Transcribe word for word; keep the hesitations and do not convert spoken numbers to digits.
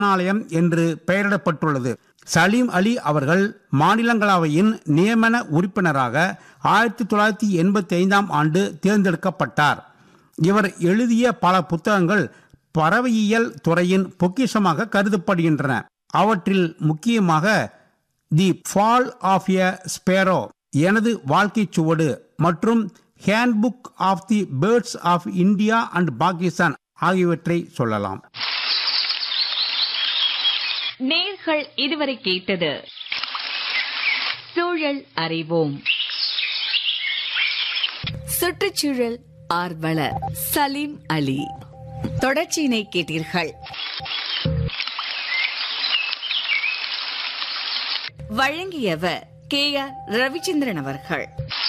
சரணாலயம் என்று பெயரிடப்பட்டுள்ளது. சலீம் அலி அவர்கள் மாநிலங்களவையின் நியமன உறுப்பினராக ஆயிரத்தி தொள்ளாயிரத்தி எண்பத்தி ஐந்தாம் ஆண்டு தேர்ந்தெடுக்கப்பட்டார். இவர் எழுதிய பல புத்தகங்கள் பறவையியல் துறையின் பொக்கிஷமாக கருதப்படுகின்றன. அவற்றில் முக்கியமாக தி ஃபால் ஆஃப் எ ஸ்பேரோ, எனது வாழ்க்கை சுவடு மற்றும் handbook of the birds of India and Pakistan ஆகியவற்றை சொல்லலாம். நேர்கள் இதுவரை கேட்டது சூழல் அறிவோம். சுற்றுச்சூழல் ஆர்வலர் சலீம் அலி. தொடர்ச்சியினை கேட்டீர்கள். வழங்கியவர் கே ஆர் ரவிச்சந்திரன் அவர்கள்.